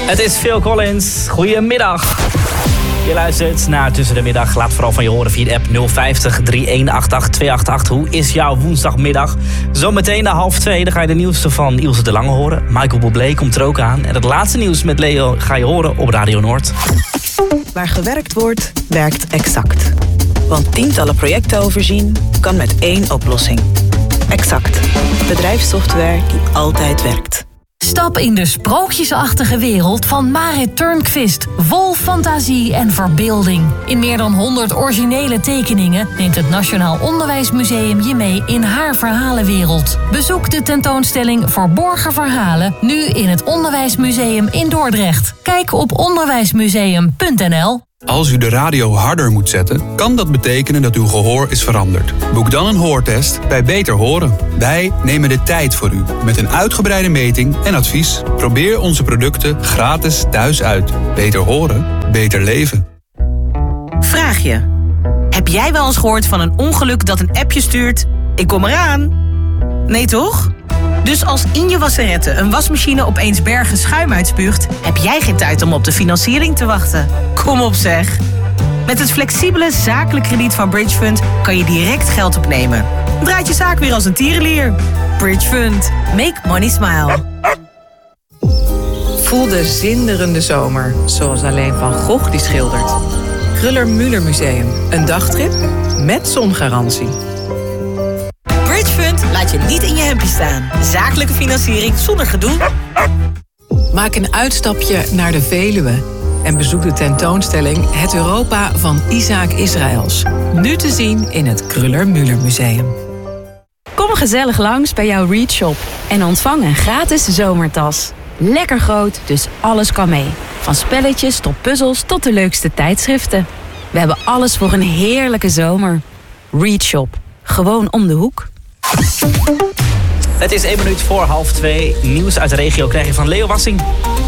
Het is Phil Collins. Goedemiddag. Je luistert naar Tussen de Middag. Laat vooral van je horen via de app 050 3188 288. Hoe is jouw woensdagmiddag? Zometeen na 1:30 dan ga je de nieuwste van Ilse de Lange horen. Michael Bublé komt er ook aan. En het laatste nieuws met Leo ga je horen op Radio Noord. Waar gewerkt wordt, werkt Exact. Want tientallen projecten overzien kan met één oplossing. Exact. Bedrijfssoftware die altijd werkt. Stap in de sprookjesachtige wereld van Marit Turnquist. Vol fantasie en verbeelding. In meer dan 100 originele tekeningen neemt het Nationaal Onderwijsmuseum je mee in haar verhalenwereld. Bezoek de tentoonstelling Verborgen Verhalen nu in het Onderwijsmuseum in Dordrecht. Kijk op onderwijsmuseum.nl. Als u de radio harder moet zetten, kan dat betekenen dat uw gehoor is veranderd. Boek dan een hoortest bij Beter Horen. Wij nemen de tijd voor u met een uitgebreide meting en advies. Probeer onze producten gratis thuis uit. Beter horen, beter leven. Vraag je. Heb jij wel eens gehoord van een ongeluk dat een appje stuurt? Ik kom eraan. Nee toch? Dus als in je wasserette een wasmachine opeens bergen schuim uitspuugt, heb jij geen tijd om op de financiering te wachten. Kom op zeg. Met het flexibele zakelijk krediet van Bridge Fund kan je direct geld opnemen. Draait je zaak weer als een tierenlier. Bridge Fund. Make money smile. Voel de zinderende zomer, zoals alleen Van Gogh die schildert. Kruller-Müller Museum. Een dagtrip met zongarantie. Bridge Fund laat je niet in je hempje staan. Zakelijke financiering zonder gedoe. Maak een uitstapje naar de Veluwe en bezoek de tentoonstelling Het Europa van Isaac Israëls. Nu te zien in het Kruller-Müller Museum. Kom gezellig langs bij jouw Read Shop en ontvang een gratis zomertas. Lekker groot, dus alles kan mee. Van spelletjes tot puzzels tot de leukste tijdschriften. We hebben alles voor een heerlijke zomer. Read Shop. Gewoon om de hoek. Het is 1 minuut voor 1:30. Nieuws uit de regio krijg je van Leo Wassing.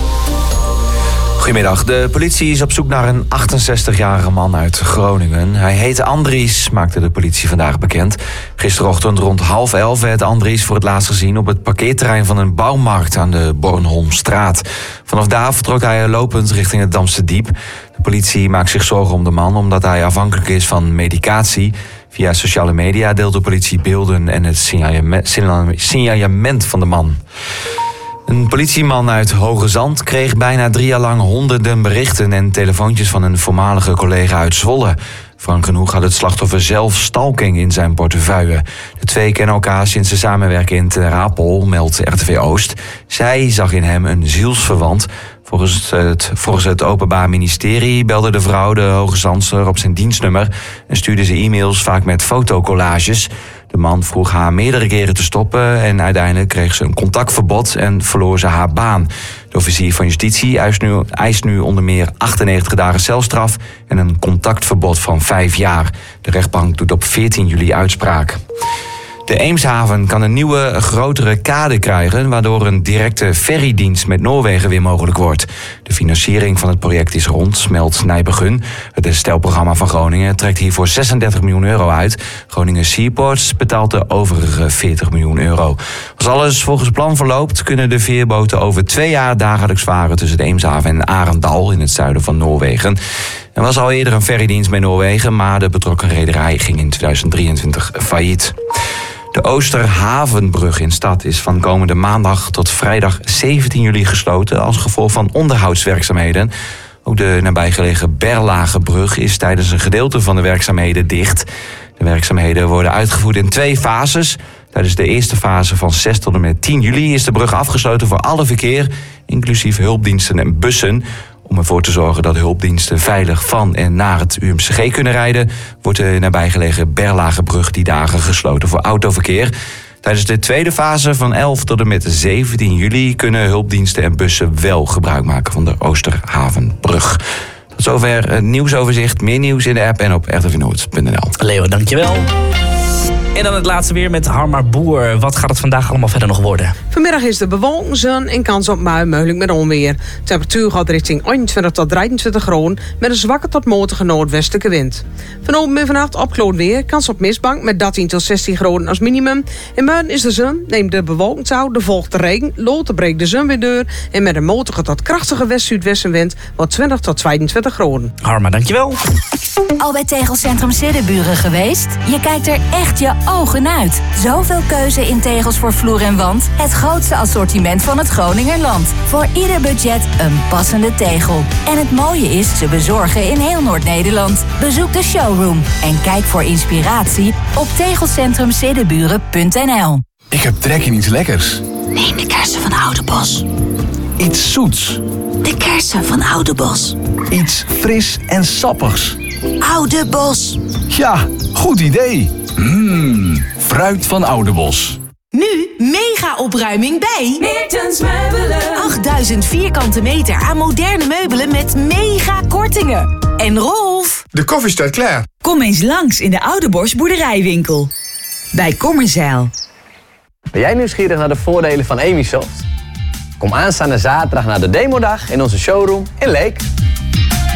Goedemiddag. De politie is op zoek naar een 68-jarige man uit Groningen. Hij heet Andries, maakte de politie vandaag bekend. Gisterochtend rond 10:30 werd Andries voor het laatst gezien op het parkeerterrein van een bouwmarkt aan de Bornholmstraat. Vanaf daar vertrok hij lopend richting het Damse Diep. De politie maakt zich zorgen om de man omdat hij afhankelijk is van medicatie. Via sociale media deelt de politie beelden en het signalement van de man. Een politieman uit Hoge Zand kreeg bijna 3 jaar lang honderden berichten en telefoontjes van een voormalige collega uit Zwolle. Frank genoeg had het slachtoffer zelf stalking in zijn portefeuille. De twee kennen elkaar sinds ze samenwerken in Ter Apel, meldt RTV Oost. Zij zag in hem een zielsverwant. Volgens het Openbaar Ministerie belde de vrouw de Hoge Zandster op zijn dienstnummer en stuurde ze e-mails vaak met fotocollages. De man vroeg haar meerdere keren te stoppen en uiteindelijk kreeg ze een contactverbod en verloor ze haar baan. De officier van justitie eist nu onder meer 98 dagen celstraf en een contactverbod van 5 jaar. De rechtbank doet op 14 juli uitspraak. De Eemshaven kan een nieuwe, grotere kade krijgen, waardoor een directe ferrydienst met Noorwegen weer mogelijk wordt. De financiering van het project is rond, meldt Nijbegun. Het herstelprogramma van Groningen trekt hiervoor 36 miljoen euro uit. Groningen Seaports betaalt de overige 40 miljoen euro. Als alles volgens plan verloopt, kunnen de veerboten over 2 jaar dagelijks varen tussen de Eemshaven en Arendal in het zuiden van Noorwegen. Er was al eerder een ferrydienst bij Noorwegen, maar de betrokken rederij ging in 2023 failliet. De Oosterhavenbrug in Stad is van komende maandag tot vrijdag 17 juli gesloten als gevolg van onderhoudswerkzaamheden. Ook de nabijgelegen Berlagebrug is tijdens een gedeelte van de werkzaamheden dicht. De werkzaamheden worden uitgevoerd in 2 fases. Tijdens de eerste fase van 6 tot en met 10 juli is de brug afgesloten voor alle verkeer, inclusief hulpdiensten en bussen. Om ervoor te zorgen dat hulpdiensten veilig van en naar het UMCG kunnen rijden, wordt de nabijgelegen Berlagebrug die dagen gesloten voor autoverkeer. Tijdens de tweede fase van 11 tot en met 17 juli kunnen hulpdiensten en bussen wel gebruik maken van de Oosterhavenbrug. Tot zover het nieuwsoverzicht. Meer nieuws in de app en op rtvnoord.nl. Leo, dankjewel. En dan het laatste weer met Harma Boer. Wat gaat het vandaag allemaal verder nog worden? Vanmiddag is de bewolking, zon en kans op bui, mogelijk met onweer. De temperatuur gaat richting 21 tot 23 graden met een zwakke tot matige noordwestelijke wind. Vanavond en vannacht opklaard weer, kans op mistbank met 13 tot 16 graden als minimum. In morgen is de zon, neemt de bewolking toe, de volgt de regen, later breekt de zon weer door en met een matige tot krachtige west-zuidwestenwind wordt 20 tot 22 graden. Harma, dankjewel. Al bij Tegelcentrum Siddeburen geweest? Je kijkt er echt je ogen uit. Zoveel keuze in tegels voor vloer en wand. Het grootste assortiment van het Groningerland. Voor ieder budget een passende tegel. En het mooie is, ze bezorgen in heel Noord-Nederland. Bezoek de showroom en kijk voor inspiratie op tegelcentrumsiddeburen.nl. Ik heb trek in iets lekkers. Neem de kersen van Oudebos. Iets zoets. De kersen van Oudebos. Iets fris en sappigs. Oudebos. Ja, goed idee. Fruit van Oudebos. Nu mega opruiming bij Meertens Meubelen. 8000 vierkante meter aan moderne meubelen met mega kortingen. En Rolf, De koffie staat klaar. Kom eens langs in de Oudebos boerderijwinkel. Bij Kommerzeil. Ben jij nieuwsgierig naar de voordelen van Emisoft? Kom aanstaande zaterdag naar de demodag in onze showroom in Leek.